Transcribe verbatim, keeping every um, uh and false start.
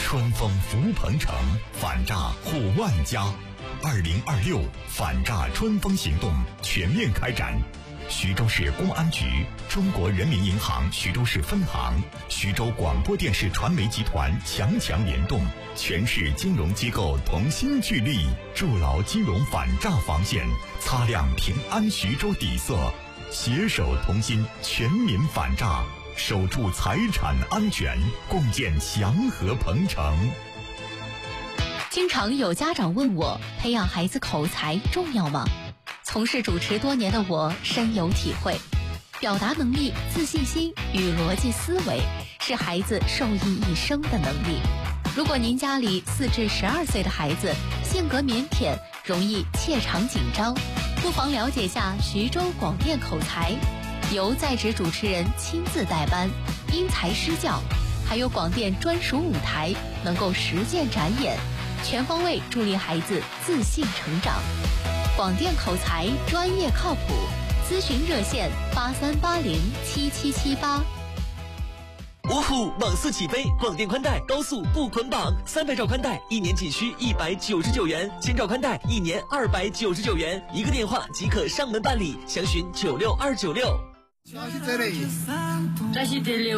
春风福鹏城，反诈护万家。二零二六反诈春风行动全面开展。徐州市公安局、中国人民银行徐州市分行、徐州广播电视传媒集团强强联动，全市金融机构同心聚力，筑牢金融反诈防线，擦亮平安徐州底色，携手同心，全民反诈，守住财产安全，共建祥和鹏城。 经常有家长问我，培养孩子口才重要吗？从事主持多年的我深有体会，表达能力、自信心与逻辑思维是孩子受益一生的能力。如果您家里四至十二岁的孩子性格腼腆，容易怯场紧张，不妨了解下徐州广电口才，由在职主持人亲自带班，因材施教，还有广电专属舞台，能够实践展演，全方位助力孩子自信成长。广电口才专业靠谱，咨询热线八三八零七七七八。 芜湖网速起飞，广电宽带高速不捆绑，三百兆宽带一年仅需一百九十九元，千兆宽带一年二百九十九元，一个电话即可上门办理，详询九六二九六。 消息这里， 这是第六。